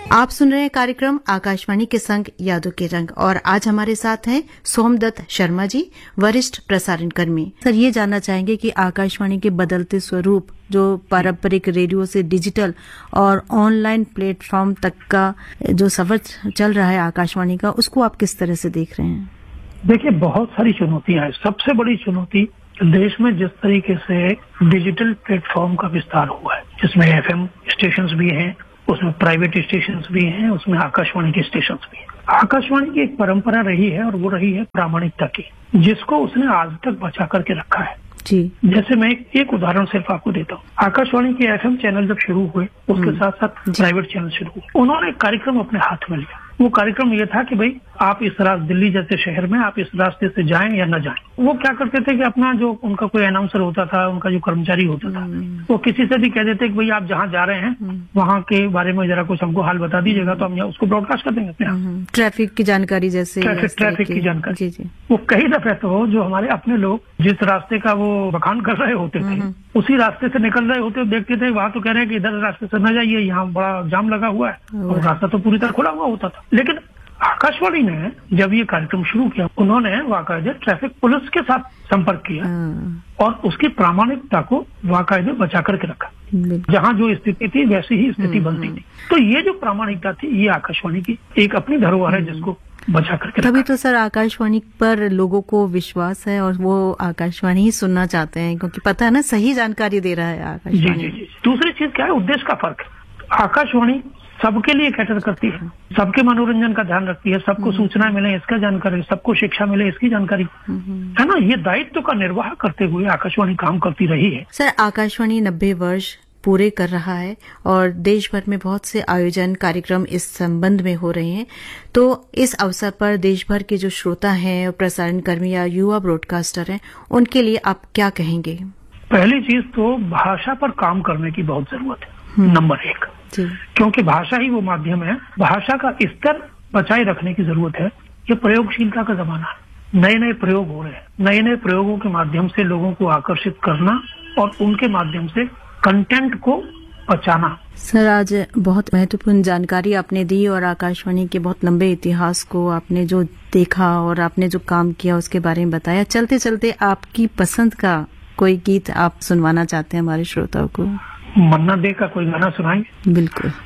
आप सुन रहे हैं कार्यक्रम आकाशवाणी के संग यादों के रंग और आज हमारे साथ हैं सोमदत्त शर्मा जी, वरिष्ठ प्रसारण कर्मी। सर, ये जानना चाहेंगे कि आकाशवाणी के बदलते स्वरूप, जो पारंपरिक रेडियो से डिजिटल और ऑनलाइन प्लेटफॉर्म तक का जो सफर चल रहा है आकाशवाणी का, उसको आप किस तरह से देख रहे हैं? देखिए, बहुत सारी चुनौतियां हैं। सबसे बड़ी चुनौती देश में जिस तरीके से डिजिटल प्लेटफॉर्म का विस्तार हुआ है, जिसमें एफएम स्टेशंस भी हैं, उसमें प्राइवेट स्टेशंस भी हैं, उसमें आकाशवाणी के स्टेशंस भी हैं। आकाशवाणी की एक परंपरा रही है और वो रही है प्रामाणिकता की, जिसको उसने आज तक बचा करके रखा है जी। जैसे मैं एक उदाहरण सिर्फ आपको देता हूँ। आकाशवाणी के एफएम चैनल जब शुरू हुए, उसके साथ साथ प्राइवेट चैनल शुरू हुए। उन्होंने एक कार्यक्रम अपने हाथ में लिया। वो कार्यक्रम ये था कि भाई आप इस रास्ते, दिल्ली जैसे शहर में आप इस रास्ते से जाएं या न जाएं। वो क्या करते थे कि अपना जो उनका कोई अनाउंसर होता था, उनका जो कर्मचारी होता था, वो किसी से भी कह देते कि भाई आप जहाँ जा रहे हैं वहाँ के बारे में जरा कुछ हमको हाल बता दीजिएगा, तो हम उसको ब्रॉडकास्ट कर देंगे अपने यहाँ। ट्रैफिक की जानकारी, जैसे ट्रैफिक की जानकारी। जी जी। वो कई दफे तो जो हमारे अपने लोग जिस रास्ते का वो बखान कर रहे होते थे, उसी रास्ते से निकल रहे होते, देखते थे वहां तो कह रहे हैं कि इधर रास्ते से न जाइए, यहाँ बड़ा जाम लगा हुआ है, और रास्ता तो पूरी तरह खुला हुआ होता था। लेकिन आकाशवाणी ने जब ये कार्यक्रम शुरू किया, उन्होंने वाकायदे ट्रैफिक पुलिस के साथ संपर्क किया और उसकी प्रामाणिकता को वाकायदे बचा करके रखा। जहाँ जो स्थिति थी वैसी ही स्थिति बनती थी। तो ये जो प्रामाणिकता थी, ये आकाशवाणी की एक अपनी धरोहर है जिसको बचा करके रखा। तभी तो सर आकाशवाणी पर लोगों को विश्वास है और वो आकाशवाणी ही सुनना चाहते हैं, क्योंकि पता है ना, सही जानकारी दे रहा है आकाशवाणी। जी जी जी। दूसरी चीज क्या है, उद्देश्य का फर्क है। आकाशवाणी सबके लिए कैटर करती है, सबके मनोरंजन का ध्यान रखती है, सबको सूचना मिले इसका जानकारी, सबको शिक्षा मिले इसकी जानकारी, है ना। ये दायित्व का निर्वाह करते हुए आकाशवाणी काम करती रही है। सर, आकाशवाणी 90 वर्ष पूरे कर रहा है और देश भर में बहुत से आयोजन कार्यक्रम इस संबंध में हो रहे हैं। तो इस अवसर पर देश भर के जो श्रोता हैं, प्रसारण कर्मी या युवा ब्रॉडकास्टर हैं, उनके लिए आप क्या कहेंगे? पहली चीज तो भाषा पर काम करने की बहुत जरूरत है, नंबर 1। क्योंकि भाषा ही वो माध्यम है। भाषा का स्तर बचाए रखने की जरूरत है। ये प्रयोगशीलता का जमाना है, नए नए प्रयोग हो रहे हैं। नए नए प्रयोगों के माध्यम से लोगों को आकर्षित करना और उनके माध्यम से कंटेंट को बचाना। सर, आज बहुत महत्वपूर्ण जानकारी आपने दी और आकाशवाणी के बहुत लंबे इतिहास को आपने जो देखा और आपने जो काम किया उसके बारे में बताया। चलते चलते आपकी पसंद का कोई गीत आप सुनवाना चाहते हैं हमारे श्रोताओं को? मन्ना दे का कोई गाना सुनाएंगे? बिल्कुल।